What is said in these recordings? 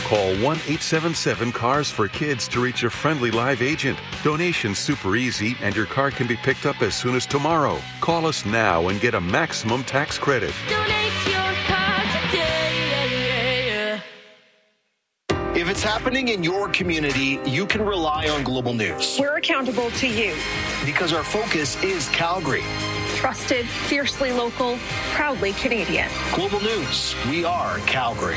Call 1-877-CARS for Kids to reach a friendly live agent. Donation's super easy, and your car can be picked up as soon as tomorrow. Call us now and get a maximum tax credit. Donate your car today. If it's happening in your community, you can rely on Global News. We're accountable to you. Because our focus is Calgary. Trusted, fiercely local, proudly Canadian. Global News, we are Calgary.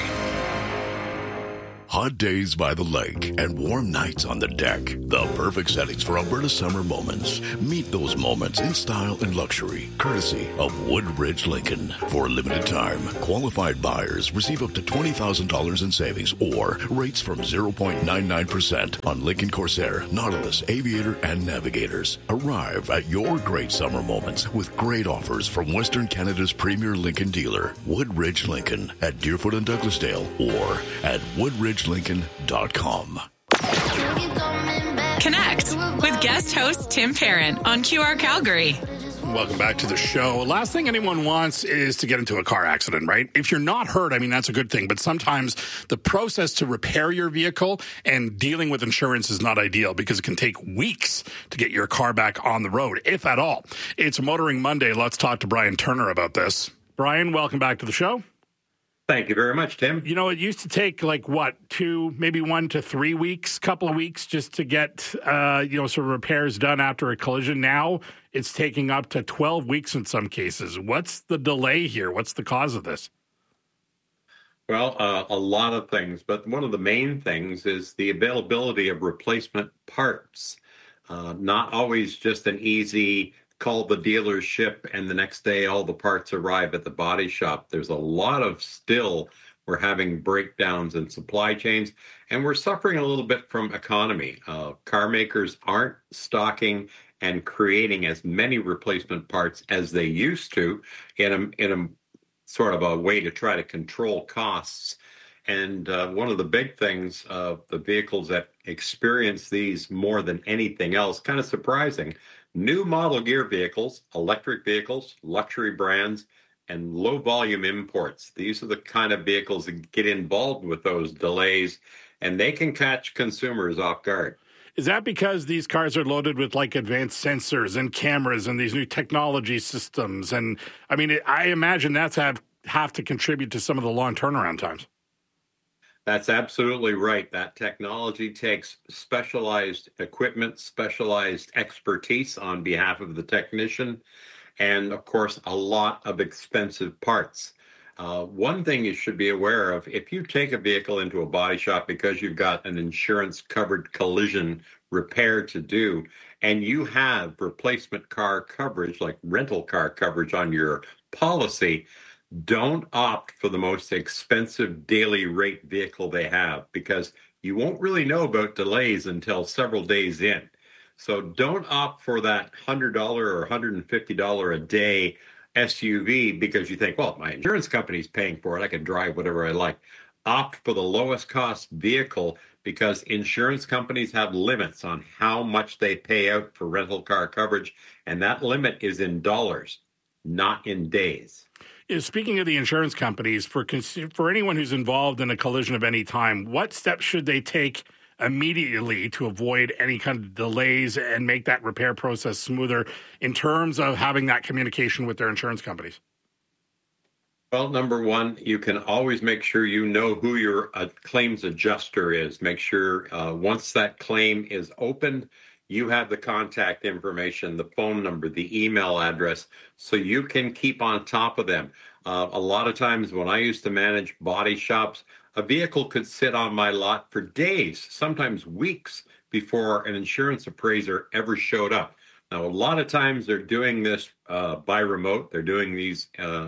Hot days by the lake and warm nights on the deck. The perfect settings for Alberta summer moments. Meet those moments in style and luxury, courtesy of Woodridge Lincoln. For a limited time, qualified buyers receive up to $20,000 in savings or rates from 0.99% on Lincoln Corsair, Nautilus, Aviator, and Navigators. Arrive at your great summer moments with great offers from Western Canada's premier Lincoln dealer, Woodridge Lincoln, at Deerfoot and Douglasdale or at woodridgelincoln.com. Connect with guest host Tim Parent on QR Calgary. Welcome back to the show. Last thing anyone wants is to get into a car accident, right? If you're not hurt, I mean, that's a good thing. But sometimes the process to repair your vehicle and dealing with insurance is not ideal because it can take weeks to get your car back on the road, if at all. It's Motoring Monday. Let's talk to Brian Turner about this. Brian, welcome back to the show. Thank you very much, Tim. You know, it used to take like, 1 to 3 weeks, couple of weeks just to get, sort of repairs done after a collision. Now it's taking up to 12 weeks in some cases. What's the delay here? What's the cause of this? Well, a lot of things, but one of the main things is the availability of replacement parts. Not always just an easy call the dealership and the next day all the parts arrive at the body shop. There's a lot of we're having breakdowns in supply chains, and we're suffering a little bit from economy. Car makers aren't stocking and creating as many replacement parts as they used to in a sort of a way to try to control costs. And one of the big things of the vehicles that experience these more than anything else, kind of surprising, new model year vehicles, electric vehicles, luxury brands, and low volume imports. These are the kind of vehicles that get involved with those delays, and they can catch consumers off guard. Is that because these cars are loaded with like advanced sensors and cameras and these new technology systems? And I mean, I imagine that's have to contribute to some of the long turnaround times. That's absolutely right. That technology takes specialized equipment, specialized expertise on behalf of the technician, and of course, a lot of expensive parts. One thing you should be aware of, if you take a vehicle into a body shop because you've got an insurance-covered collision repair to do, and you have replacement car coverage, like rental car coverage on your policy, don't opt for the most expensive daily rate vehicle they have because you won't really know about delays until several days in. So don't opt for that $100 or $150 a day SUV because you think, well, my insurance company's paying for it. I can drive whatever I like. Opt for the lowest cost vehicle because insurance companies have limits on how much they pay out for rental car coverage. And that limit is in dollars, not in days. Speaking of the insurance companies, for anyone who's involved in a collision of any time, what steps should they take immediately to avoid any kind of delays and make that repair process smoother in terms of having that communication with their insurance companies? Well, number one, you can always make sure you know who your claims adjuster is. Make sure once that claim is opened, you have the contact information, the phone number, the email address, so you can keep on top of them. A lot of times when I used to manage body shops, a vehicle could sit on my lot for days, sometimes weeks, before an insurance appraiser ever showed up. Now, a lot of times they're doing this by remote. They're doing these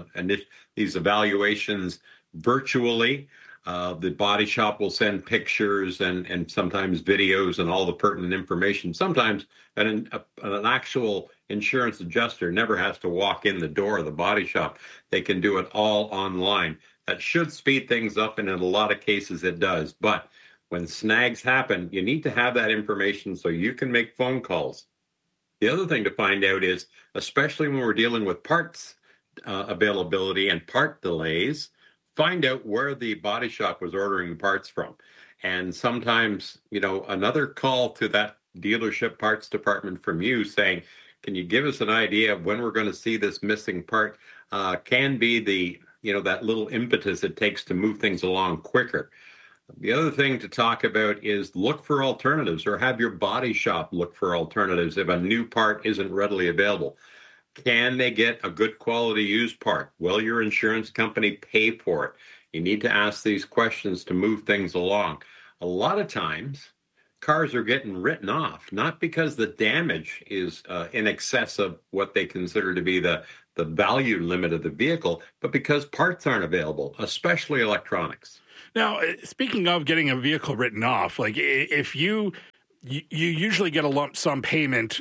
evaluations virtually. The body shop will send pictures and sometimes videos and all the pertinent information. Sometimes an actual insurance adjuster never has to walk in the door of the body shop. They can do it all online. That should speed things up, and in a lot of cases it does. But when snags happen, you need to have that information so you can make phone calls. The other thing to find out is, especially when we're dealing with parts availability and part delays, find out where the body shop was ordering parts from. And sometimes, another call to that dealership parts department from you saying, can you give us an idea of when we're going to see this missing part, can be the, that little impetus it takes to move things along quicker. The other thing to talk about is look for alternatives, or have your body shop look for alternatives if a new part isn't readily available. Can they get a good quality used part? Will your insurance company pay for it? You need to ask these questions to move things along. A lot of times, cars are getting written off, not because the damage is in excess of what they consider to be the value limit of the vehicle, but because parts aren't available, especially electronics. Now, speaking of getting a vehicle written off, like if you usually get a lump sum payment,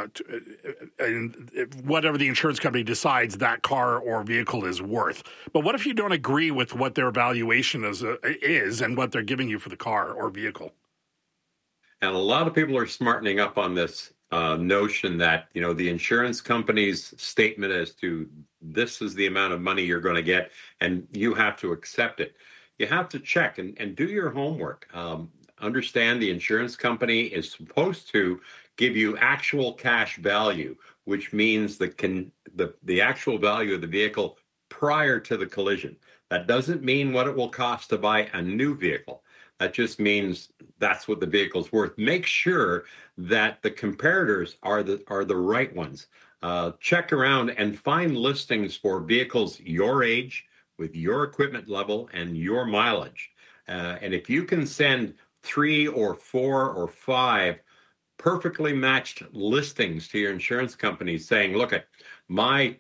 and whatever the insurance company decides that car or vehicle is worth. But what if you don't agree with what their valuation is and what they're giving you for the car or vehicle? And a lot of people are smartening up on this notion that, the insurance company's statement as to this is the amount of money you're going to get, and you have to accept it. You have to check and do your homework. Understand the insurance company is supposed to give you actual cash value, which means the actual value of the vehicle prior to the collision. That doesn't mean what it will cost to buy a new vehicle. That just means that's what the vehicle's worth. Make sure that the comparators are the right ones. Check around and find listings for vehicles your age, with your equipment level and your mileage. And if you can send 3 or 4 or 5 perfectly matched listings to your insurance company saying, look, at my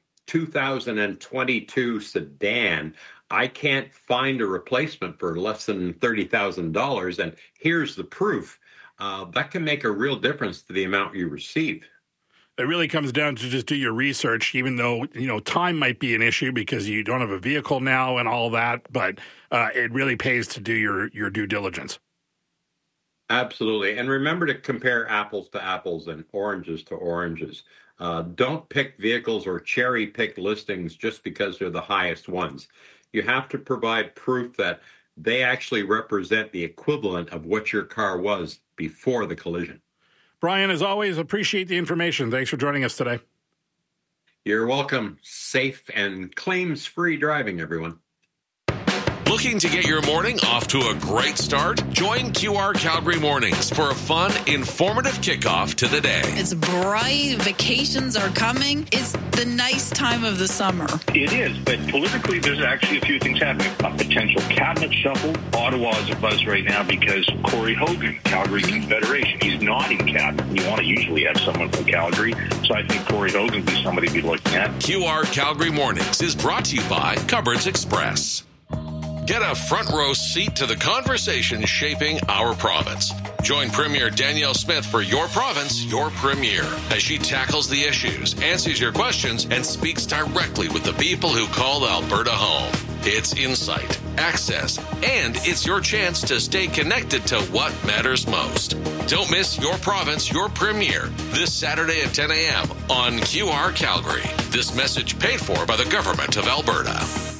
2022 sedan, I can't find a replacement for less than $30,000, and here's the proof, that can make a real difference to the amount you receive. It really comes down to just do your research, even though, time might be an issue because you don't have a vehicle now and all that, but it really pays to do your due diligence. Absolutely. And remember to compare apples to apples and oranges to oranges. Don't pick vehicles or cherry pick listings just because they're the highest ones. You have to provide proof that they actually represent the equivalent of what your car was before the collision. Brian, as always, appreciate the information. Thanks for joining us today. You're welcome. Safe and claims-free driving, everyone. Looking to get your morning off to a great start? Join QR Calgary Mornings for a fun, informative kickoff to the day. It's bright. Vacations are coming. It's the nice time of the summer. It is, but politically, there's actually a few things happening. A potential cabinet shuffle. Ottawa is a buzz right now because Corey Hogan, Calgary Confederation, he's not in cabinet. You want to usually have someone from Calgary, so I think Corey Hogan would be somebody to be looking at. QR Calgary Mornings is brought to you by Cupboards Express. Get a front row seat to the conversation shaping our province. Join Premier Danielle Smith for Your Province, Your Premier, as she tackles the issues, answers your questions, and speaks directly with the people who call Alberta home. It's insight, access, and it's your chance to stay connected to what matters most. Don't miss Your Province, Your Premier this Saturday at 10 a.m. on QR Calgary. This message paid for by the Government of Alberta.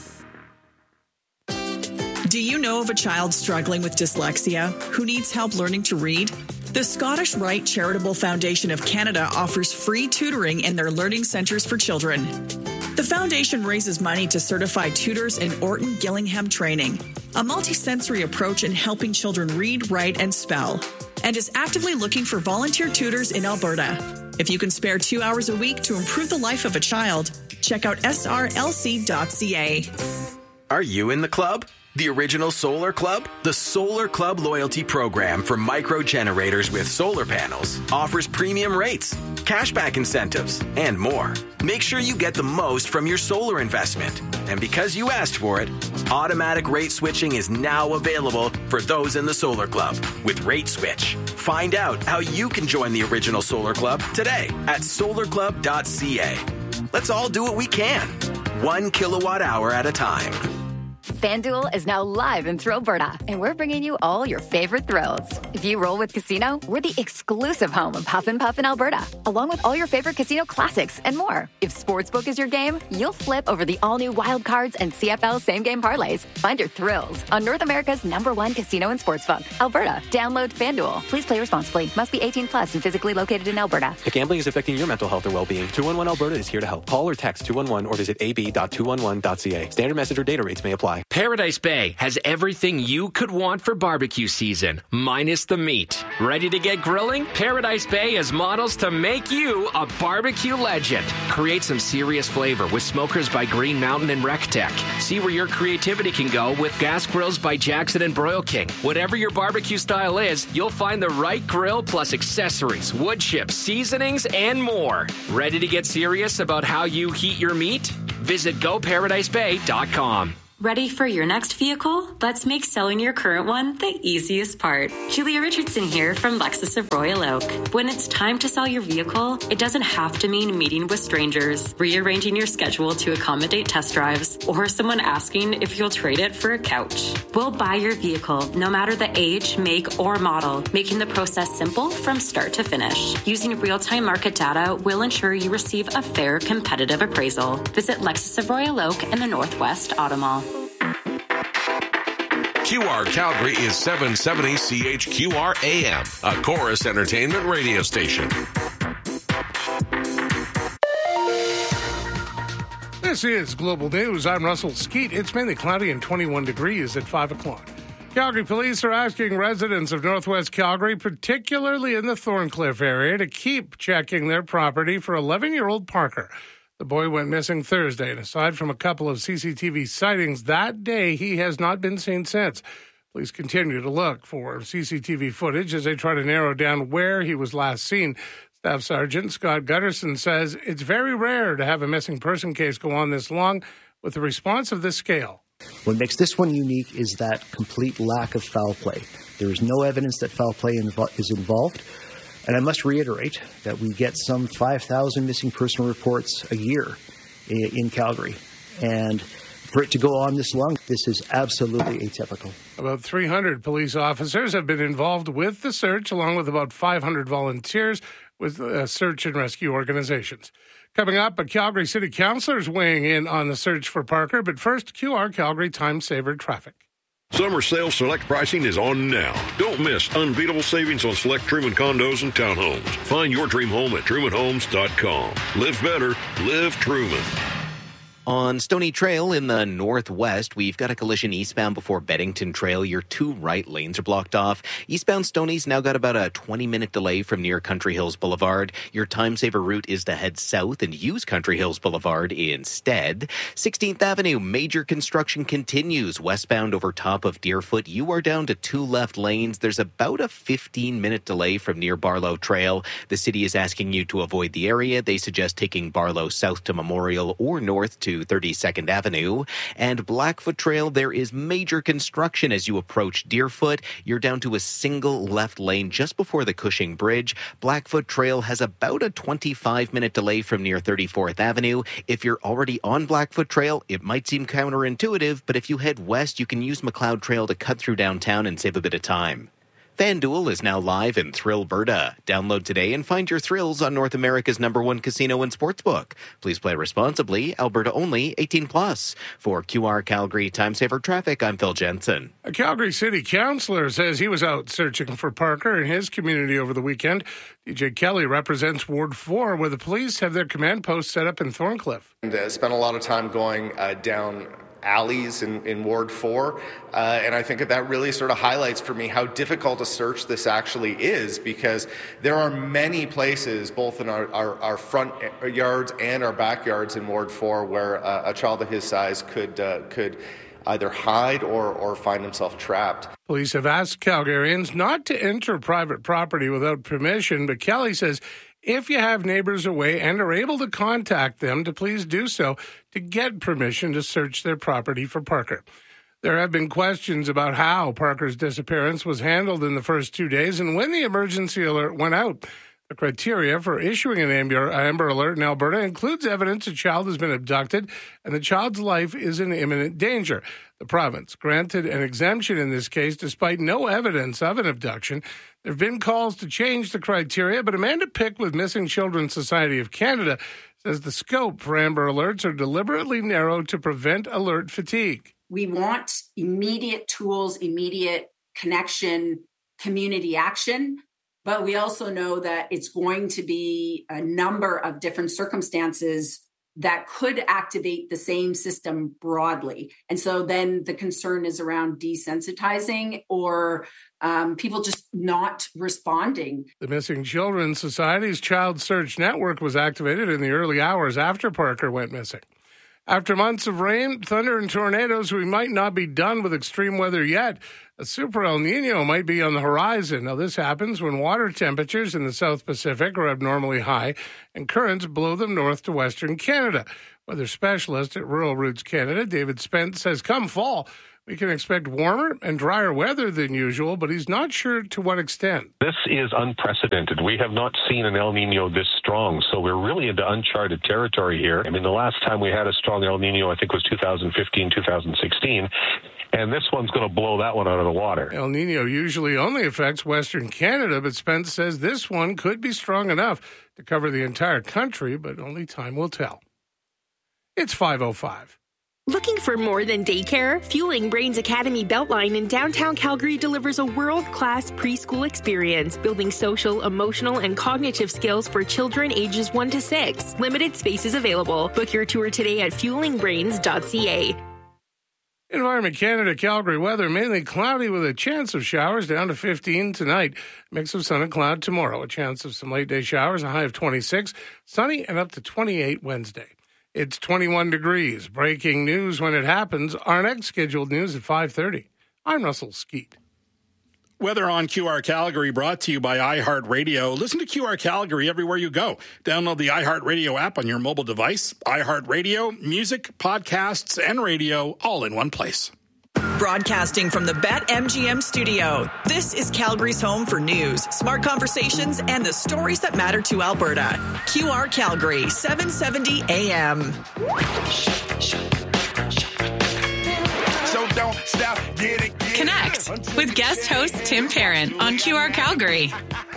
Do you know of a child struggling with dyslexia who needs help learning to read? The Scottish Rite Charitable Foundation of Canada offers free tutoring in their learning centres for children. The foundation raises money to certify tutors in Orton Gillingham training, a multisensory approach in helping children read, write, and spell, and is actively looking for volunteer tutors in Alberta. If you can spare 2 hours a week to improve the life of a child, check out srlc.ca. Are you in the club? The Original Solar Club? The Solar Club loyalty program for micro generators with solar panels offers premium rates, cashback incentives, and more. Make sure you get the most from your solar investment. And because you asked for it, automatic rate switching is now available for those in the Solar Club with Rate Switch. Find out how you can join the Original Solar Club today at solarclub.ca. Let's all do what we can, 1 kilowatt hour at a time. FanDuel is now live in Thrillberta, and we're bringing you all your favorite thrills. If you roll with Casino, we're the exclusive home of Huff and Puff in Alberta, along with all your favorite casino classics and more. If Sportsbook is your game, you'll flip over the all-new Wild Cards and CFL same-game parlays. Find your thrills on North America's #1 casino and sportsbook, Alberta. Download FanDuel. Please play responsibly. Must be 18 plus and physically located in Alberta. If gambling is affecting your mental health or well-being, 211 Alberta is here to help. Call or text 211 or visit ab.211.ca. Standard message or data rates may apply. Paradise Bay has everything you could want for barbecue season, minus the meat. Ready to get grilling? Paradise Bay has models to make you a barbecue legend. Create some serious flavor with smokers by Green Mountain and RecTech. See where your creativity can go with gas grills by Jackson and Broil King. Whatever your barbecue style is, you'll find the right grill plus accessories, wood chips, seasonings, and more. Ready to get serious about how you heat your meat? Visit GoParadiseBay.com. Ready for your next vehicle? Let's make selling your current one the easiest part. Julia Richardson here from Lexus of Royal Oak. When it's time to sell your vehicle, it doesn't have to mean meeting with strangers, rearranging your schedule to accommodate test drives, or someone asking if you'll trade it for a couch. We'll buy your vehicle, no matter the age, make, or model, making the process simple from start to finish. Using real-time market data will ensure you receive a fair, competitive appraisal. Visit Lexus of Royal Oak in the Northwest Auto Mall. QR Calgary is 770 CHQR AM, a Chorus Entertainment radio station. This is Global News. I'm Russell Skeet. It's mainly cloudy and 21 degrees at 5 o'clock. Calgary police are asking residents of Northwest Calgary, particularly in the Thorncliffe area, to keep checking their property for 11-year-old Parker. The boy went missing Thursday, and aside from a couple of CCTV sightings that day, he has not been seen since. Police continue to look for CCTV footage as they try to narrow down where he was last seen. Staff Sergeant Scott Gutterson says it's very rare to have a missing person case go on this long with a response of this scale. What makes this one unique is that complete lack of foul play. There is no evidence that foul play is involved. And I must reiterate that we get some 5,000 missing person reports a year in Calgary. And for it to go on this long, this is absolutely atypical. About 300 police officers have been involved with the search, along with about 500 volunteers with search and rescue organizations. Coming up, a Calgary City Councillor is weighing in on the search for Parker. But first, QR Calgary Time Saver traffic. Summer sale select pricing is on now. Don't miss unbeatable savings on select Truman condos and townhomes. Find your dream home at trumanhomes.com. Live better. Live Truman. On Stony Trail in the northwest, we've got a collision eastbound before Beddington Trail. Your two right lanes are blocked off. Eastbound Stony's now got about a 20-minute delay from near Country Hills Boulevard. Your time-saver route is to head south and use Country Hills Boulevard instead. 16th Avenue, major construction continues. Westbound over top of Deerfoot, you are down to two left lanes. There's about a 15-minute delay from near Barlow Trail. The city is asking you to avoid the area. They suggest taking Barlow south to Memorial or north to 32nd Avenue. And Blackfoot Trail, there is major construction as you approach Deerfoot. You're down to a single left lane just before the Cushing Bridge. Blackfoot Trail has about a 25-minute delay from near 34th Avenue. If you're already on Blackfoot Trail, it might seem counterintuitive, but if you head west, you can use McLeod Trail to cut through downtown and save a bit of time. FanDuel is now live in Thrillberta. Download today and find your thrills on North America's #1 casino and sportsbook. Please play responsibly. Alberta only. 18 plus. For QR Calgary Time Saver Traffic, I'm Phil Jensen. A Calgary City Councillor says he was out searching for Parker in his community over the weekend. DJ Kelly represents Ward 4, where the police have their command post set up in Thorncliffe. And spent a lot of time going down alleys in Ward 4, and I think that really sort of highlights for me how difficult a search this actually is, because there are many places, both in our front yards and our backyards in Ward 4, where a child of his size could either hide or find himself trapped. Police have asked Calgarians not to enter private property without permission, but Kelly says if you have neighbors away and are able to contact them, to please do so to get permission to search their property for Parker. There have been questions about how Parker's disappearance was handled in the first 2 days and when the emergency alert went out. The criteria for issuing an Amber Alert in Alberta includes evidence a child has been abducted and the child's life is in imminent danger. The province granted an exemption in this case despite no evidence of an abduction. There have been calls to change the criteria, but Amanda Pick with Missing Children Society of Canada says the scope for Amber Alerts are deliberately narrowed to prevent alert fatigue. We want immediate tools, immediate connection, community action. But we also know that it's going to be a number of different circumstances that could activate the same system broadly. And so then the concern is around desensitizing or people just not responding. The Missing Children Society's Child Search Network was activated in the early hours after Parker went missing. After months of rain, thunder, and tornadoes, we might not be done with extreme weather yet. A super El Nino might be on the horizon. Now, this happens when water temperatures in the South Pacific are abnormally high and currents blow them north to Western Canada. Weather specialist at Rural Roots Canada, David Spence, says come fall, we can expect warmer and drier weather than usual, but he's not sure to what extent. This is unprecedented. We have not seen an El Nino this strong, so we're really into uncharted territory here. I mean, the last time we had a strong El Nino, I think, was 2015, 2016. And this one's going to blow that one out of the water. El Nino usually only affects Western Canada, but Spence says this one could be strong enough to cover the entire country, but only time will tell. It's 5:05. Looking for more than daycare? Fueling Brains Academy Beltline in downtown Calgary delivers a world-class preschool experience, building social, emotional, and cognitive skills for children ages 1 to 6. Limited spaces available. Book your tour today at fuelingbrains.ca. Environment Canada, Calgary weather, mainly cloudy with a chance of showers, down to 15 tonight. Mix of sun and cloud tomorrow. A chance of some late day showers, a high of 26. Sunny and up to 28 Wednesday. It's 21 degrees. Breaking news when it happens. Our next scheduled news at 5:30. I'm Russell Skeet. Weather on QR Calgary brought to you by iHeartRadio. Listen to QR Calgary everywhere you go. Download the iHeartRadio app on your mobile device. iHeartRadio, music, podcasts, and radio all in one place. Broadcasting from the BetMGM studio, this is Calgary's home for news, smart conversations, and the stories that matter to Alberta. QR Calgary, 770 AM. So don't stop, get it. Connect with guest host Tim Parent on QR Calgary.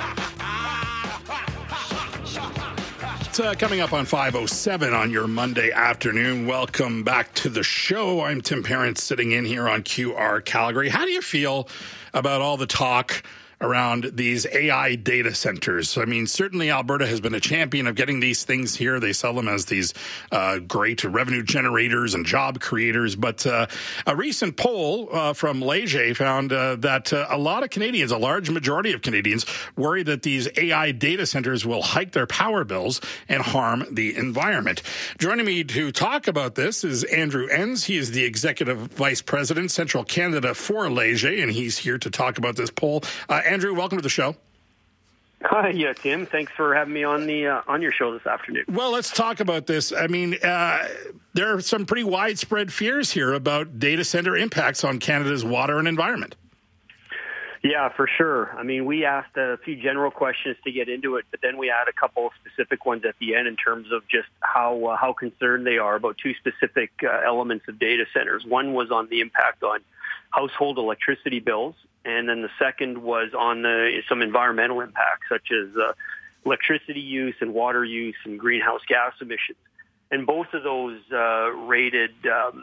Coming up on 5:07 on your Monday afternoon. Welcome back to the show. I'm Tim Parent sitting in here on QR Calgary. How do you feel about all the talk around these AI data centers? I mean, certainly Alberta has been a champion of getting these things here. They sell them as these great revenue generators and job creators. But a recent poll from Leger found that a lot of Canadians, a large majority of Canadians, worry that these AI data centers will hike their power bills and harm the environment. Joining me to talk about this is Andrew Enns. He is the Executive Vice President, Central Canada for Leger, and he's here to talk about this poll. Andrew, welcome to the show. Hi, Tim. Thanks for having me on your show this afternoon. Well, let's talk about this. I mean, there are some pretty widespread fears here about data center impacts on Canada's water and environment. Yeah, for sure. I mean, we asked a few general questions to get into it, but then we had a couple of specific ones at the end in terms of just how concerned they are about two specific elements of data centers. One was on the impact on household electricity bills, and then the second was on some environmental impacts, such as electricity use and water use and greenhouse gas emissions. And both of those rated,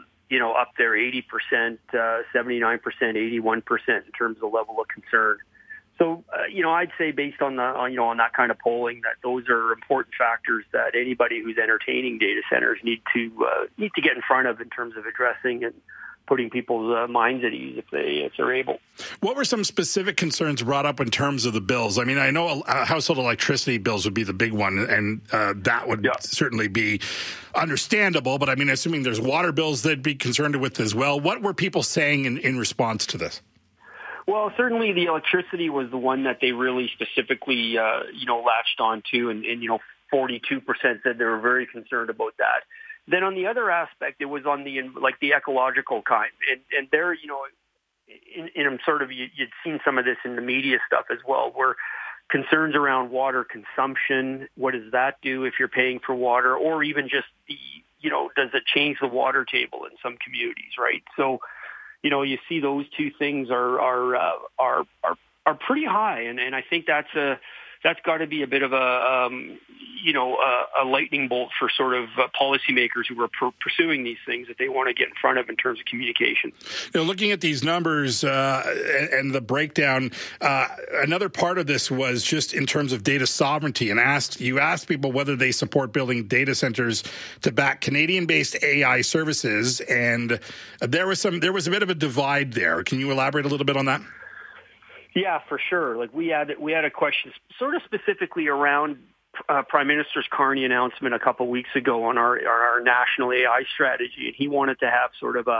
up there 80%, 79%, 81% in terms of level of concern. So, I'd say based on on that kind of polling, that those are important factors that anybody who's entertaining data centers need to get in front of in terms of addressing and putting people's minds at ease if they're able. What were some specific concerns brought up in terms of the bills? I mean, I know household electricity bills would be the big one, and that would certainly be understandable. But I mean, assuming there's water bills they'd be concerned with as well. What were people saying in response to this? Well, certainly the electricity was the one that they really specifically, latched onto, and 42% said they were very concerned about that. Then on the other aspect, it was on the ecological kind, and there, in sort of you'd seen some of this in the media stuff as well, where concerns around water consumption. What does that do if you're paying for water, or even just does it change the water table in some communities, right? So, you see those two things are pretty high, and I think that's got to be a bit of a lightning bolt for sort of policymakers who are pursuing these things that they want to get in front of in terms of communication. Looking at these numbers and the breakdown, another part of this was just in terms of data sovereignty, and you asked people whether they support building data centers to back Canadian-based AI services, and there was a bit of a divide there. Can you elaborate a little bit on that? Yeah, for sure. Like we had a question sort of specifically around Prime Minister Carney announcement a couple of weeks ago on our national AI strategy, and he wanted to have sort of a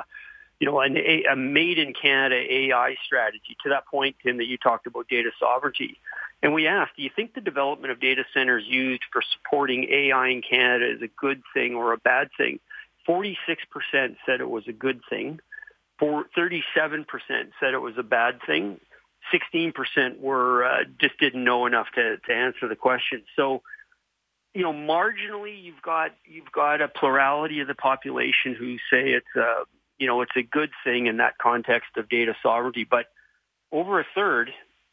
made in Canada AI strategy. To that point, Tim, that you talked about data sovereignty, and we asked, do you think the development of data centers used for supporting AI in Canada is a good thing or a bad thing? 46% said it was a good thing. 37% said it was a bad thing. 16% were just didn't know enough to answer the question. So, marginally, you've got a plurality of the population who say it's a good thing in that context of data sovereignty. But over a third,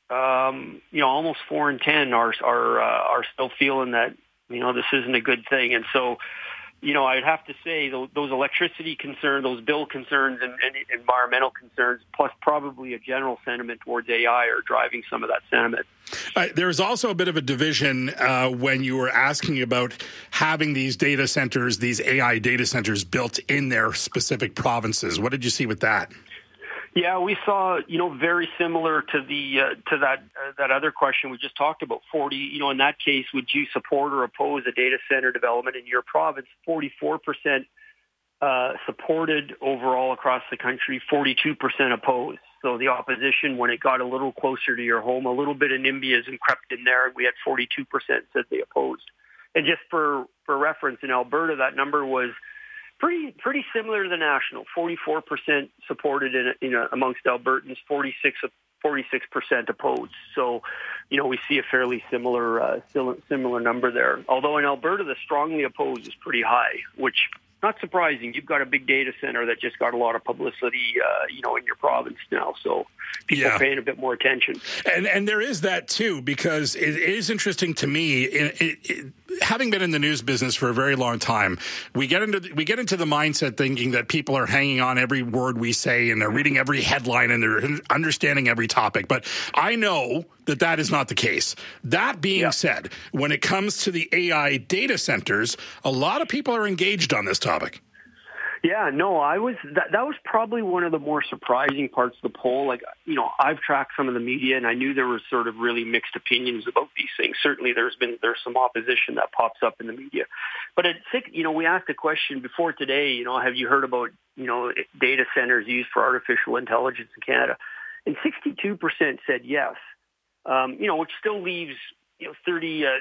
almost 4 in 10 are still feeling that this isn't a good thing. And so, I'd have to say those electricity concerns, those bill concerns, and environmental concerns, plus probably a general sentiment towards AI are driving some of that sentiment. There was also a bit of a division when you were asking about having these data centers, these AI data centers built in their specific provinces. What did you see with that? Yeah, we saw, very similar to that other question we just talked about. 40, in that case, would you support or oppose a data center development in your province? 44% supported overall across the country, 42% opposed. So the opposition, when it got a little closer to your home, a little bit of NIMBYism crept in there. We had 42% said they opposed. And just for reference, in Alberta, that number was pretty similar to the national. 44% supported amongst Albertans, 46% opposed. So, we see a fairly similar number there. Although in Alberta, the strongly opposed is pretty high, which not surprising. You've got a big data center that just got a lot of publicity, in your province now. So people are paying a bit more attention. And there is that too, because it is interesting to me. Having been in the news business for a very long time, we get into the mindset thinking that people are hanging on every word we say and they're reading every headline and they're understanding every topic. But I know that is not the case. That being said, when it comes to the AI data centers, a lot of people are engaged on this topic. Yeah, no, that was probably one of the more surprising parts of the poll. Like, I've tracked some of the media and I knew there was sort of really mixed opinions about these things. Certainly there's some opposition that pops up in the media. But we asked a question before today, have you heard about, data centers used for artificial intelligence in Canada? And 62% said yes, which still leaves, 38%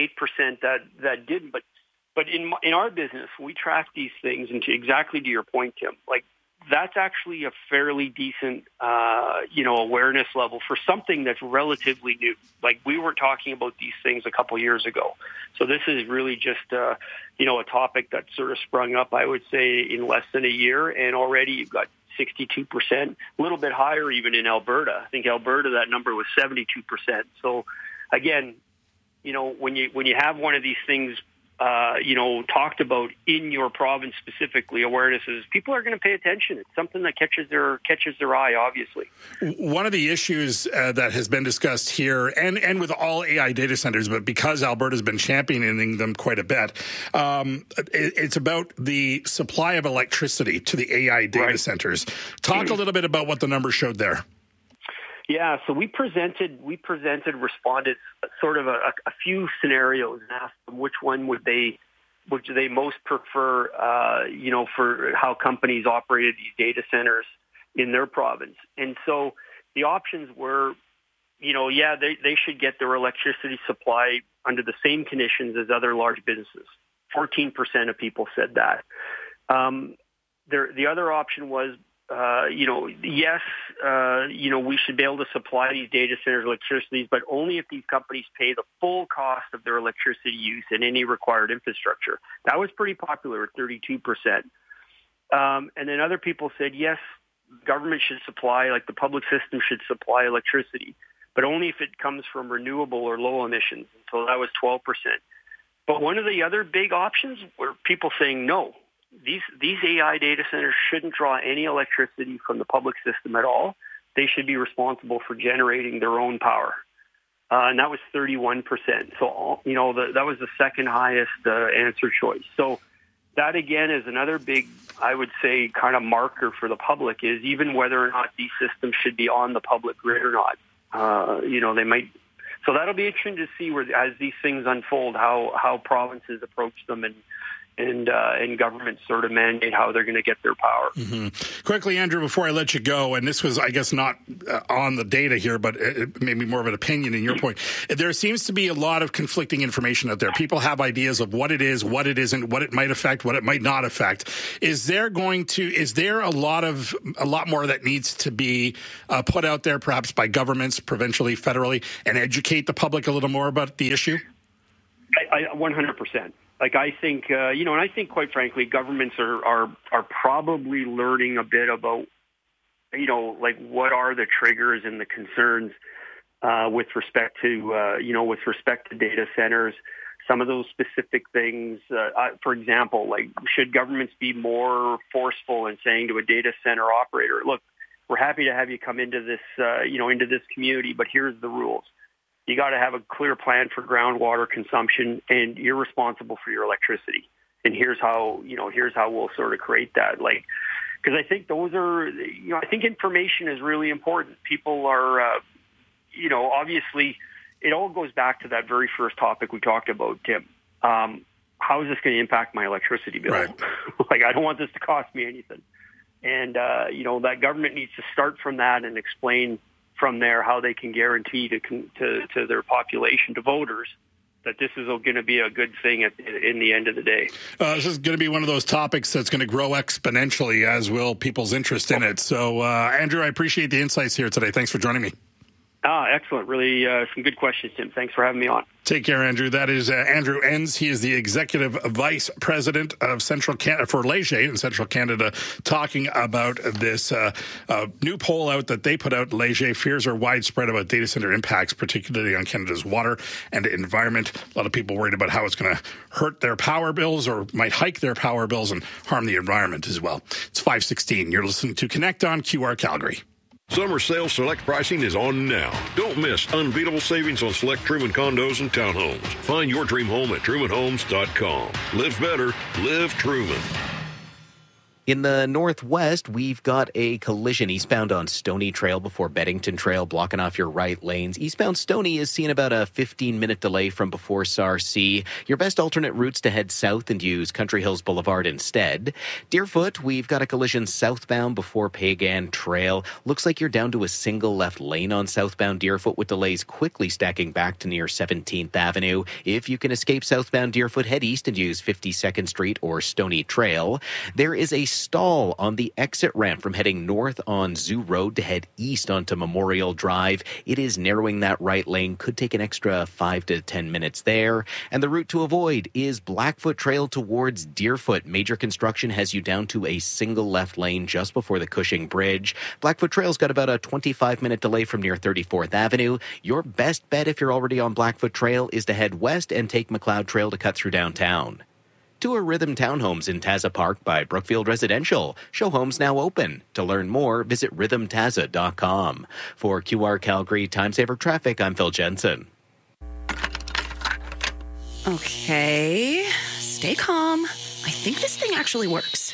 that didn't. But in our business, we track these things, and exactly to your point, Tim, like that's actually a fairly decent, awareness level for something that's relatively new. Like we were talking about these things a couple years ago. So this is really just, a topic that sort of sprung up, I would say, in less than a year. And already you've got 62%, a little bit higher even in Alberta. I think Alberta, that number was 72%. So again, when you have one of these things, talked about in your province specifically, awarenesses, people are going to pay attention. It's something that catches their eye, obviously. One of the issues that has been discussed here, and with all AI data centers, but because Alberta's been championing them quite a bit, it's about the supply of electricity to the AI data centers. Talk a little bit about what the numbers showed there. Yeah, so we presented respondents sort of a few scenarios and asked them which do they most prefer, for how companies operated these data centers in their province. And so the options were, they should get their electricity supply under the same conditions as other large businesses. 14% of people said that. The other option was yes, we should be able to supply these data centers electricity, but only if these companies pay the full cost of their electricity use and any required infrastructure. That was pretty popular at 32%. And then other people said, yes, government should supply, like the public system should supply electricity, but only if it comes from renewable or low emissions. So that was 12%. But one of the other big options were people saying, no, these AI data centers shouldn't draw any electricity from the public system at all. They should be responsible for generating their own power. And that was 31%. So, that was the second highest answer choice. So that, again, is another big, I would say, kind of marker for the public, is even whether or not these systems should be on the public grid or not. They might. So that'll be interesting to see as these things unfold, how provinces approach them and governments sort of mandate how they're going to get their power. Mm-hmm. Quickly, Andrew, before I let you go, and this was, I guess, not on the data here, but maybe more of an opinion in your point. There seems to be a lot of conflicting information out there. People have ideas of what it is, what it isn't, what it might affect, what it might not affect. Is there a lot more that needs to be put out there, perhaps by governments, provincially, federally, and educate the public a little more about the issue? I 100%. Like, I think, and I think, quite frankly, governments are probably learning a bit about, what are the triggers and the concerns with respect to data centers. Some of those specific things, for example, like, should governments be more forceful in saying to a data center operator, look, we're happy to have you come into this, into this community, but here's the rules. You got to have a clear plan for groundwater consumption, and you're responsible for your electricity. And here's how we'll sort of create that. Like, because I think those are, I think information is really important. People are, obviously, it all goes back to that very first topic we talked about, Tim. How is this going to impact my electricity bill? Right. Like, I don't want this to cost me anything. And, that government needs to start from that and explain from there how they can guarantee to their population, to voters, that this is going to be a good thing in the end of the day. This is going to be one of those topics that's going to grow exponentially, as will people's interest in it. So, Andrew, I appreciate the insights here today. Thanks for joining me. Excellent. Really some good questions, Tim. Thanks for having me on. Take care, Andrew. That is Andrew Enns. He is the Executive Vice President of Central Canada for Léger in Central Canada, talking about this new poll out that they put out. Léger fears are widespread about data center impacts, particularly on Canada's water and environment. A lot of people worried about how it's going to hurt their power bills or might hike their power bills and harm the environment as well. It's 5:16. You're listening to Connect on QR Calgary. Summer sale select pricing is on now. Don't miss unbeatable savings on select Truman condos and townhomes. Find your dream home at trumanhomes.com. Live better, live Truman. In the Northwest, we've got a collision eastbound on Stony Trail before Beddington Trail, blocking off your right lanes. Eastbound Stony is seeing about a 15-minute delay from before Sarcee. Your best alternate routes to head south and use Country Hills Boulevard instead. Deerfoot, we've got a collision southbound before Pagan Trail. Looks like you're down to a single left lane on southbound Deerfoot, with delays quickly stacking back to near 17th Avenue. If you can escape southbound Deerfoot, head east and use 52nd Street or Stony Trail. There is a stall on the exit ramp from heading north on Zoo Road to head east onto Memorial Drive. It is narrowing that right lane. Could take an extra 5 to 10 minutes there. And the route to avoid is Blackfoot Trail towards Deerfoot. Major construction has you down to a single left lane just before the Cushing Bridge. Blackfoot Trail's got about a 25-minute delay from near 34th Avenue. Your best bet if you're already on Blackfoot Trail is to head west and take McLeod Trail to cut through downtown. Tour Rhythm Townhomes in Taza Park by Brookfield Residential. Show homes now open. To learn more, visit rhythmtaza.com. For QR Calgary Time Saver Traffic, I'm Phil Jensen. Okay, stay calm. I think this thing actually works.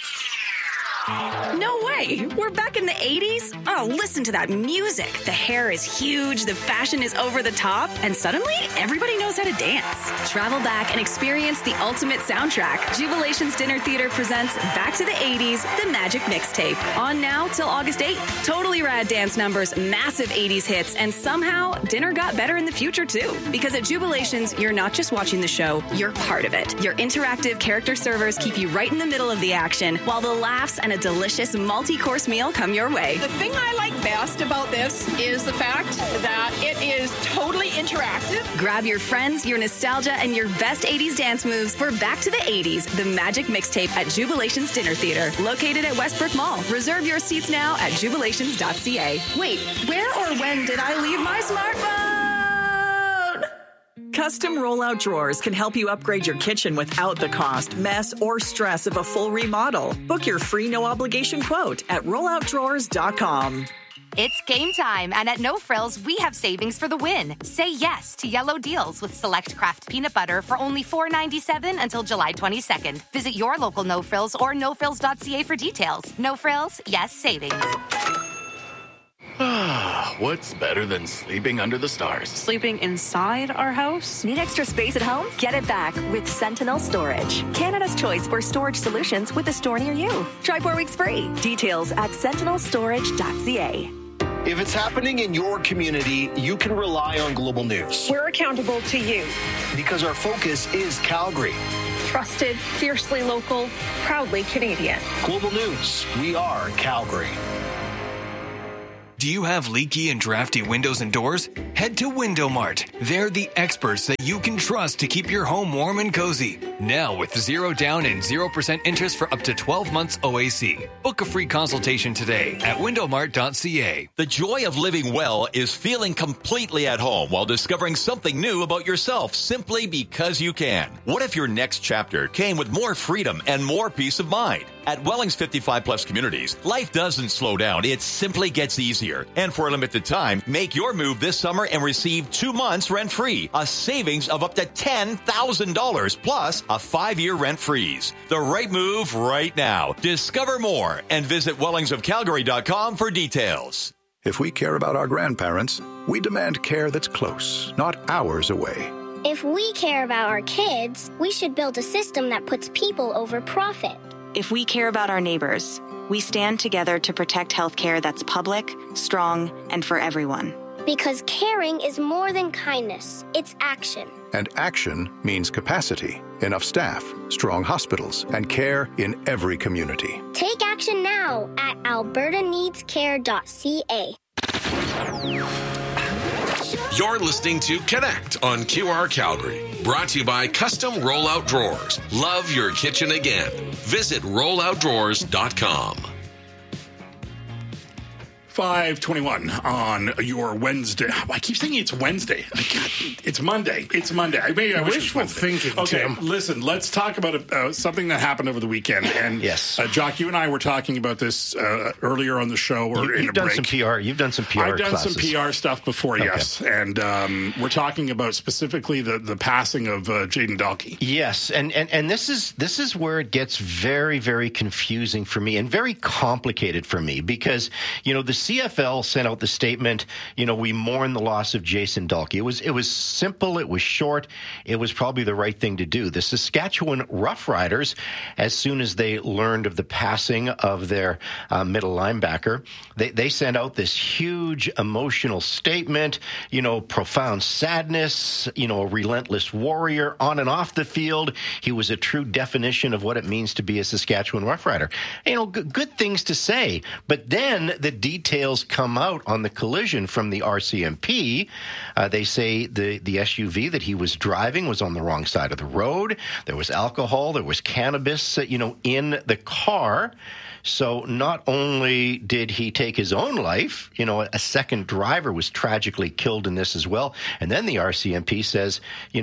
No way! We're back in the 80s? Oh, listen to that music. The hair is huge, the fashion is over the top, and suddenly everybody knows how to dance. Travel back and experience the ultimate soundtrack. Jubilation's Dinner Theater presents Back to the 80s, The Magic Mixtape. On now till August 8th. Totally rad dance numbers, massive 80s hits, and somehow dinner got better in the future too. Because at Jubilations, you're not just watching the show, you're part of it. Your interactive character servers keep you right in the middle of the action, while the laughs and a delicious multi-course meal come your way. The thing I like best about this is the fact that it is totally interactive. Grab your friends, your nostalgia, and your best 80s dance moves for Back to the 80s, the Magic Mixtape at Jubilation's Dinner Theater, located at Westbrook Mall. Reserve your seats now at jubilations.ca. Wait, where or when did I leave my smartphone? Custom rollout drawers can help you upgrade your kitchen without the cost, mess, or stress of a full remodel. Book your free no-obligation quote at rolloutdrawers.com. It's game time, and at No Frills, we have savings for the win. Say yes to yellow deals with select Kraft peanut butter for only $4.97 until July 22nd. Visit your local No Frills or nofrills.ca for details. No Frills, yes savings. What's better than sleeping under the stars? Sleeping inside our house? Need extra space at home? Get it back with Sentinel Storage. Canada's choice for storage solutions with a store near you. Try 4 weeks free. Details at sentinelstorage.ca. If it's happening in your community, you can rely on Global News. We're accountable to you. Because our focus is Calgary. Trusted, fiercely local, proudly Canadian. Global News, we are Calgary. Do you have leaky and drafty windows and doors? Head to Window Mart. They're the experts that you can trust to keep your home warm and cozy. Now with 0 down and 0% interest for up to 12 months OAC. Book a free consultation today at windowmart.ca. The joy of living well is feeling completely at home while discovering something new about yourself simply because you can. What if your next chapter came with more freedom and more peace of mind? At Welling's 55 Plus Communities, life doesn't slow down, it simply gets easier. And for a limited time, make your move this summer and receive 2 months rent-free, a savings of up to $10,000, plus a 5-year rent freeze. The right move right now. Discover more and visit wellingsofcalgary.com for details. If we care about our grandparents, we demand care that's close, not hours away. If we care about our kids, we should build a system that puts people over profit. If we care about our neighbors, we stand together to protect healthcare that's public, strong, and for everyone. Because caring is more than kindness, it's action. And action means capacity, enough staff, strong hospitals, and care in every community. Take action now at albertaneedscare.ca. You're listening to Connect on QR Calgary. Brought to you by Custom Rollout Drawers. Love your kitchen again. Visit rolloutdrawers.com. 5:21 on your Wednesday. I keep saying it's Wednesday. It's Monday. It's Monday. Maybe I wish wishful thinking. Okay, Tim. Listen. Let's talk about something that happened over the weekend. And yes, Jock, you and I were talking about this earlier on the show. Or you've done break. some PR. You've done some PR. I've done classes. some PR stuff before. Okay. Yes, and we're talking about specifically the passing of Jayden Dalkey. Yes, and this is where it gets very, very confusing for me and very complicated for me because the CFL sent out the statement, we mourn the loss of Jason Dalkey. It was simple, it was short, it was probably the right thing to do. The Saskatchewan Roughriders, as soon as they learned of the passing of their middle linebacker, they sent out this huge emotional statement, profound sadness, a relentless warrior on and off the field. He was a true definition of what it means to be a Saskatchewan Roughrider. Good things to say, but then the details come out on the collision from the RCMP. They say the SUV that he was driving was on the wrong side of the road. There was alcohol, there was cannabis, in the car. So not only did he take his own life, a second driver was tragically killed in this as well. And then the RCMP says,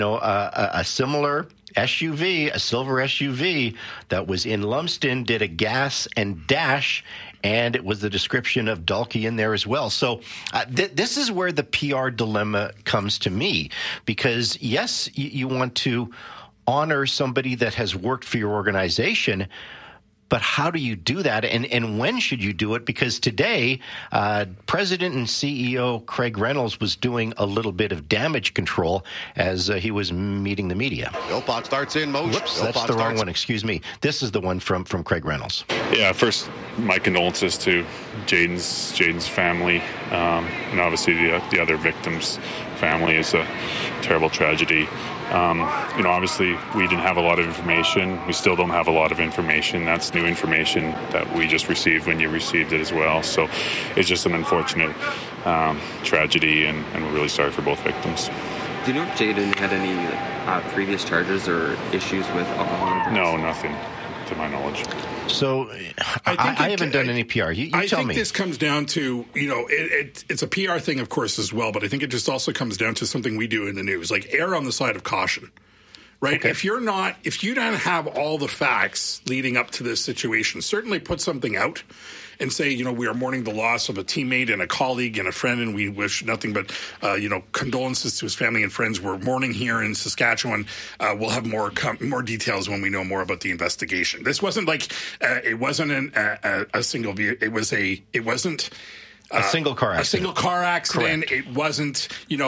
a similar SUV, a silver SUV that was in Lumsden, did a gas and dash, and it was the description of Dalkey in there as well. So this is where the PR dilemma comes to me, because yes, you want to honor somebody that has worked for your organization, but how do you do that, and when should you do it? Because today, President and CEO Craig Reynolds was doing a little bit of damage control as he was meeting the media. Philpott starts in motion. Whoops, that's the wrong one. Excuse me. This is the one from Craig Reynolds. Yeah, first, my condolences to Jayden's family, and obviously the other victims' family. Is a terrible tragedy. Obviously we didn't have a lot of information. We still don't have a lot of information. That's new information that we just received when you received it as well. So it's just an unfortunate tragedy, and we're really sorry for both victims. Do you know if Jayden had any previous charges or issues with alcohol? No, nothing to my knowledge. So I haven't done any PR. You tell me. I think this comes down to, it's a PR thing, of course, as well, but I think it just also comes down to something we do in the news, like err on the side of caution, right? Okay. If you don't have all the facts leading up to this situation, certainly put something out and say, we are mourning the loss of a teammate and a colleague and a friend, and we wish nothing but, condolences to his family and friends. We're mourning here in Saskatchewan. We'll have more details when we know more about the investigation. This wasn't like it wasn't a single view. It wasn't. A single car accident. A single car accident. Correct. It wasn't,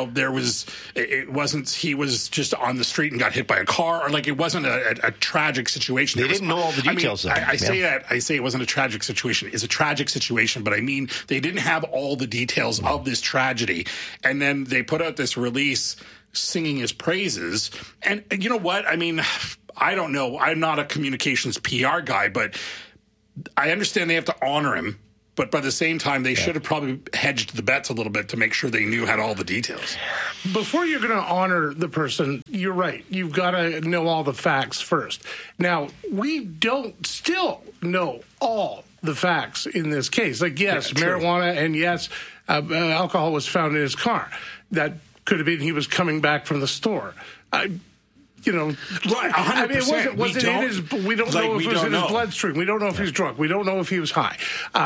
it wasn't, he was just on the street and got hit by a car, or like it wasn't a tragic situation. They didn't know all the details. I say it wasn't a tragic situation. It's a tragic situation, but I mean, they didn't have all the details of this tragedy. And then they put out this release singing his praises. And you know what? I mean, I don't know. I'm not a communications PR guy, but I understand they have to honor him. But by the same time, they should have probably hedged the bets a little bit to make sure they had all the details. Before you're going to honor the person, you're right. You've got to know all the facts first. Now, we don't still know all the facts in this case. Like, yes, marijuana and yes, alcohol was found in his car. That could have been he was coming back from the store. Right, 100%. I mean, we don't know if it was in his bloodstream. We don't know if he's drunk. We don't know if he was high.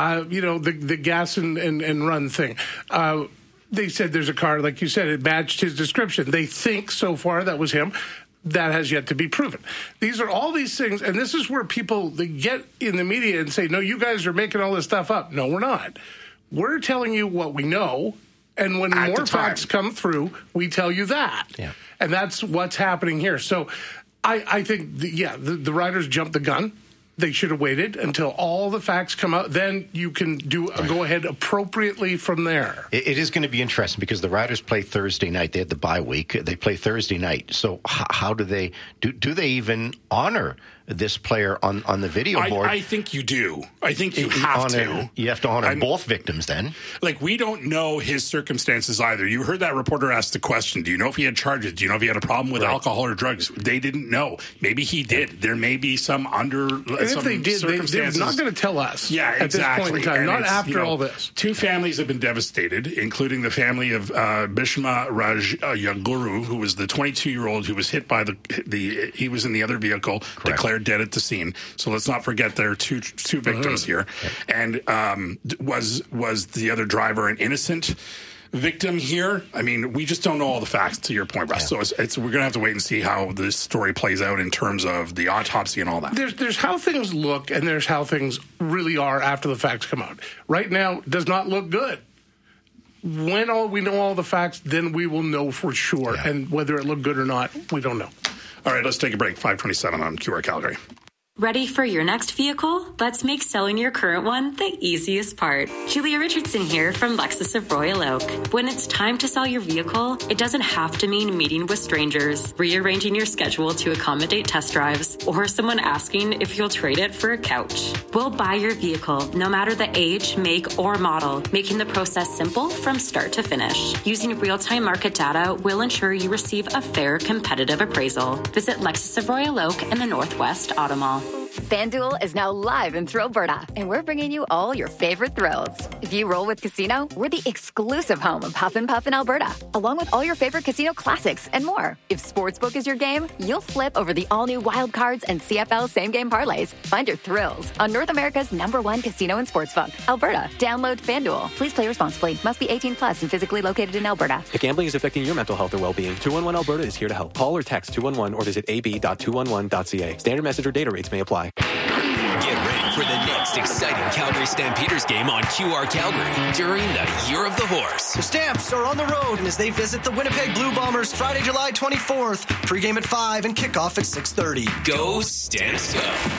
The gas and run thing. They said there's a car, like you said, it matched his description. They think so far that was him. That has yet to be proven. These are all these things, and this is where people they get in the media and say, no, you guys are making all this stuff up. No, we're not. We're telling you what we know, and when more facts come through, we tell you that. Yeah. And that's what's happening here. So I think, the riders jumped the gun. They should have waited until all the facts come out. Then you can go ahead appropriately from there. It is going to be interesting because the riders play Thursday night. They had the bye week. They play Thursday night. So how do they do they even honor this player on the video board? I think you do. I think you have to. You have to honor both victims then. Like, we don't know his circumstances either. You heard that reporter ask the question, do you know if he had charges? Do you know if he had a problem with alcohol or drugs? They didn't know. Maybe he did. There may be some And if they did, they're not going to tell us at this point in time, not after all this. Two families have been devastated, including the family of Bhishma Raj Yaguru, who was the 22-year-old who was hit by he was in the other vehicle, declared dead at the scene. So let's not forget there are two victims here. And was the other driver an innocent victim here? I mean, we just don't know all the facts, to your point, Russ. So we're going to have to wait and see how this story plays out in terms of the autopsy and all that. There's how things look, and there's how things really are after the facts come out. Right now, does not look good. When we know all the facts, then we will know for sure. Yeah. And whether it looked good or not, we don't know. All right, let's take a break. 5:27 on QR Calgary. Ready for your next vehicle? Let's make selling your current one the easiest part. Julia Richardson here from Lexus of Royal Oak. When it's time to sell your vehicle, it doesn't have to mean meeting with strangers, rearranging your schedule to accommodate test drives, or someone asking if you'll trade it for a couch. We'll buy your vehicle, no matter the age, make, or model, making the process simple from start to finish. Using real-time market data will ensure you receive a fair, competitive appraisal. Visit Lexus of Royal Oak in the Northwest Auto Mall. FanDuel is now live in Thrillberta, and we're bringing you all your favorite thrills. If you roll with Casino, we're the exclusive home of Huff and Puff in Alberta, along with all your favorite casino classics and more. If Sportsbook is your game, you'll flip over the all-new Wild Cards and CFL same-game parlays. Find your thrills on North America's #1 casino and sportsbook, Alberta. Download FanDuel. Please play responsibly. Must be 18 plus and physically located in Alberta. If gambling is affecting your mental health or well-being, 211 Alberta is here to help. Call or text 211 or visit ab.211.ca. Standard message or data rates may apply. Get ready for the next exciting Calgary Stampeders game on QR Calgary during the Year of the Horse. The Stamps are on the road and as they visit the Winnipeg Blue Bombers Friday, July 24th. Pregame at 5 and kickoff at 6:30. Go Stamps go.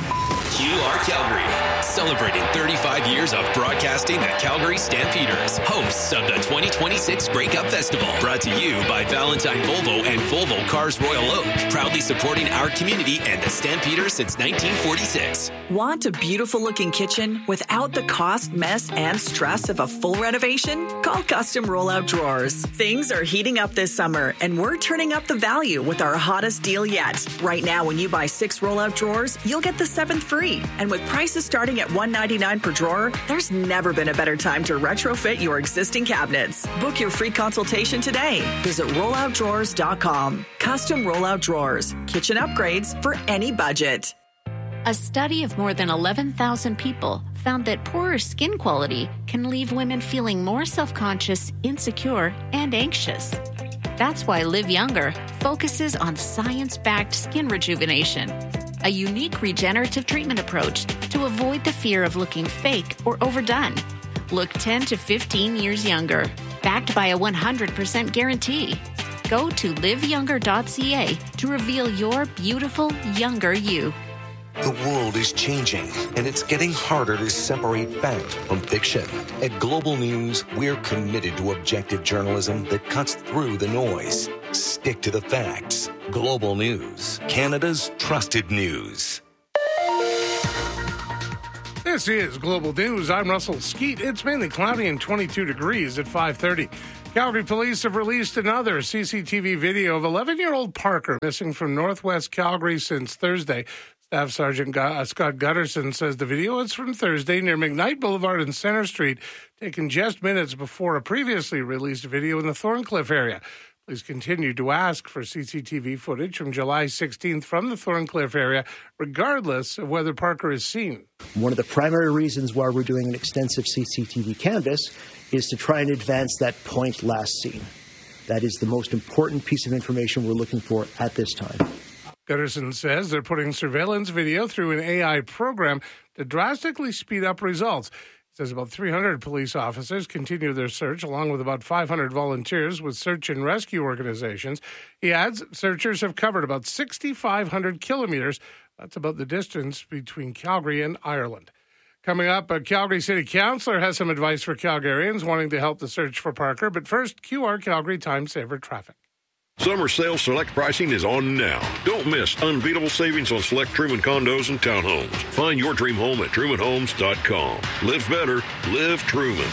QR Calgary, celebrating 35 years of broadcasting the Calgary Stampeders, hosts of the 2026 Grey Cup Festival. Brought to you by Valentine Volvo and Volvo Cars Royal Oak, proudly supporting our community and the Stampeders since 1946. Want a beautiful-looking kitchen without the cost, mess, and stress of a full renovation? Call Custom Rollout Drawers. Things are heating up this summer, and we're turning up the value with our hottest deal yet. Right now, when you buy 6 rollout drawers, you'll get the 7th free. And with prices starting at $199 per drawer, there's never been a better time to retrofit your existing cabinets. Book your free consultation today. Visit rolloutdrawers.com. Custom Rollout Drawers. Kitchen upgrades for any budget. A study of more than 11,000 people found that poorer skin quality can leave women feeling more self-conscious, insecure, and anxious. That's why Live Younger focuses on science-backed skin rejuvenation, a unique regenerative treatment approach to avoid the fear of looking fake or overdone. Look 10 to 15 years younger, backed by a 100% guarantee. Go to liveyounger.ca to reveal your beautiful, younger you. The world is changing, and it's getting harder to separate fact from fiction. At Global News, we're committed to objective journalism that cuts through the noise. Stick to the facts. Global News, Canada's trusted news. This is Global News. I'm Russell Skeet. It's mainly cloudy and 22 degrees at 5:30. Calgary police have released another CCTV video of 11-year-old Parker missing from northwest Calgary since Thursday. Staff Sergeant Scott Gutterson says the video is from Thursday near McKnight Boulevard and Center Street, taken just minutes before a previously released video in the Thorncliffe area. Police continue to ask for CCTV footage from July 16th from the Thorncliffe area, regardless of whether Parker is seen. One of the primary reasons why we're doing an extensive CCTV canvass is to try and advance that point last seen. That is the most important piece of information we're looking for at this time. Gutterson says they're putting surveillance video through an AI program to drastically speed up results. He says about 300 police officers continue their search, along with about 500 volunteers with search and rescue organizations. He adds searchers have covered about 6,500 kilometers. That's about the distance between Calgary and Ireland. Coming up, a Calgary City Councillor has some advice for Calgarians wanting to help the search for Parker. But first, QR Calgary Time Saver traffic. Summer sales select pricing is on now. Don't miss unbeatable savings on select Truman condos and townhomes. Find your dream home at trumanhomes.com. Live better. Live Truman.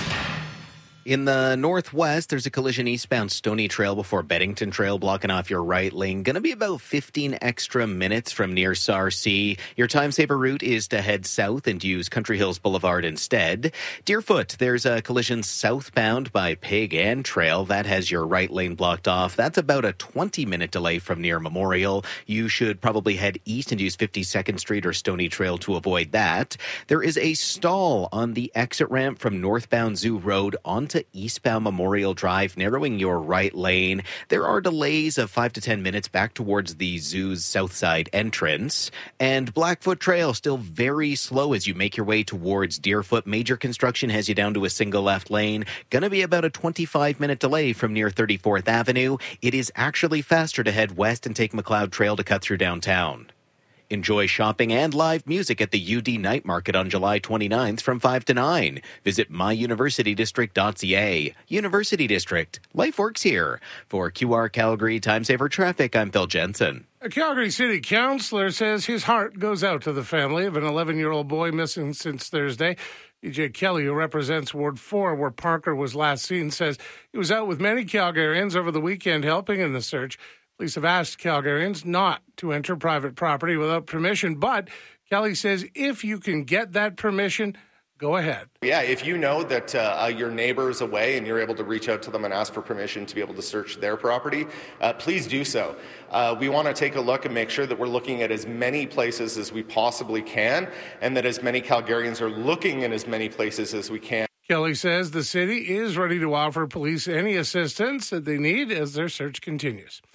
In the northwest, there's a collision eastbound Stony Trail before Beddington Trail, blocking off your right lane. Going to be about 15 extra minutes from near Sarcee. Your time-saver route is to head south and use Country Hills Boulevard instead. Deerfoot, there's a collision southbound by Pig End Trail. That has your right lane blocked off. That's about a 20-minute delay from near Memorial. You should probably head east and use 52nd Street or Stony Trail to avoid that. There is a stall on the exit ramp from northbound Zoo Road onto eastbound Memorial Drive, narrowing your right lane. There are delays of 5 to 10 minutes back towards the zoo's south side entrance. And Blackfoot Trail still very slow as you make your way towards Deerfoot. Major construction has you down to a single left lane. Gonna be about a 25-minute delay from near 34th Avenue. It is actually faster to head west and take McLeod Trail to cut through downtown. Enjoy shopping and live music at the UD Night Market on July 29th from 5 to 9. Visit myuniversitydistrict.ca. University District. Life works here. For QR Calgary Time Saver Traffic, I'm Phil Jensen. A Calgary City Councillor says his heart goes out to the family of an 11-year-old boy missing since Thursday. DJ Kelly, who represents Ward 4, where Parker was last seen, says he was out with many Calgarians over the weekend helping in the search. Police have asked Calgarians not to enter private property without permission, but Kelly says if you can get that permission, go ahead. Yeah, if you know that your neighbor is away and you're able to reach out to them and ask for permission to be able to search their property, please do so. We want to take a look and make sure that we're looking at as many places as we possibly can and that as many Calgarians are looking in as many places as we can. Kelly says the city is ready to offer police any assistance that they need as their search continues.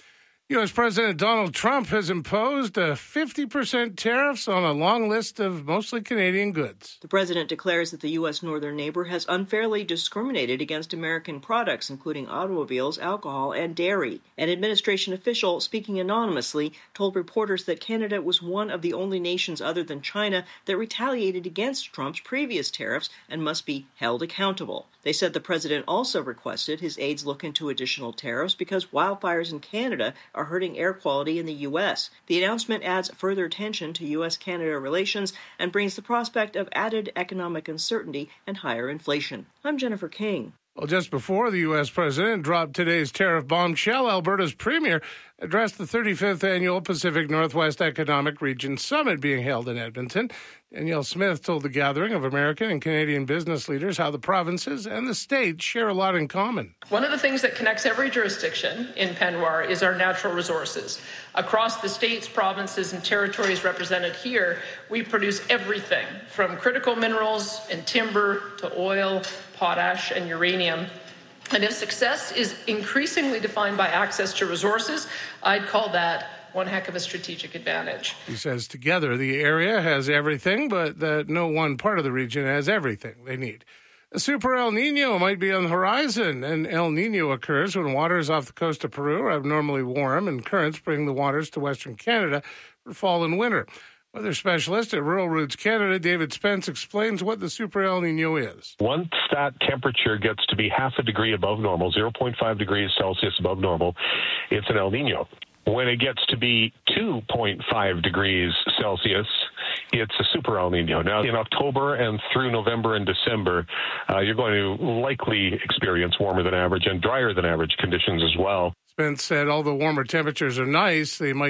U.S. President Donald Trump has imposed a 50% tariffs on a long list of mostly Canadian goods. The president declares that the U.S. northern neighbor has unfairly discriminated against American products, including automobiles, alcohol, and dairy. An administration official, speaking anonymously, told reporters that Canada was one of the only nations other than China that retaliated against Trump's previous tariffs and must be held accountable. They said the president also requested his aides look into additional tariffs because wildfires in Canada are hurting air quality in the U.S. The announcement adds further tension to U.S.-Canada relations and brings the prospect of added economic uncertainty and higher inflation. I'm Jennifer King. Well, just before the U.S. president dropped today's tariff bombshell, Alberta's premier addressed the 35th Annual Pacific Northwest Economic Region Summit being held in Edmonton. Danielle Smith told the gathering of American and Canadian business leaders how the provinces and the states share a lot in common. One of the things that connects every jurisdiction in Penwar is our natural resources. Across the states, provinces, and territories represented here, we produce everything from critical minerals and timber to oil, potash, and uranium. And if success is increasingly defined by access to resources, I'd call that one heck of a strategic advantage. He says together the area has everything, but that no one part of the region has everything they need. A super El Nino might be on the horizon. An El Nino occurs when waters off the coast of Peru are abnormally warm and currents bring the waters to Western Canada for fall and winter. Weather specialist at Rural Roots Canada, David Spence, explains what the Super El Nino is. Once that temperature gets to be half a degree above normal, 0.5 degrees Celsius above normal, it's an El Nino. When it gets to be 2.5 degrees Celsius, it's a Super El Nino. Now, in October and through November and December, you're going to likely experience warmer than average and drier than average conditions as well. Spence said although warmer temperatures are nice, they might